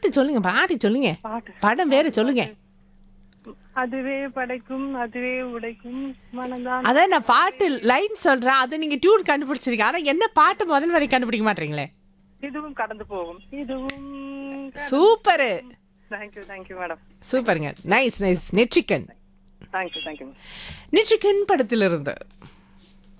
பாட்டு சொல்லுங்க, பாட்டு சொல்லுங்க. பாட்டு படம் பேரு சொல்லுங்க. அதுவே படைக்கும் அதுவே உடைக்கும் மனதான். அதான் நான் பாட்டு லைன் சொல்றேன். அது நீங்க டியூன் கண்டுபிடிச்சிருக்கீங்க. ஆனா என்ன பாட்டு முதல் வரை கண்டுபிடிக்க மாட்டீங்களே. இதுவும் கடந்து போகும் இதுவும். சூப்பரு. Thank you madam. சூப்பருங்க. Nice nice. நெற்றிக்கண். Thank you ma'am. நெற்றிக்கண் படத்திலிருந்து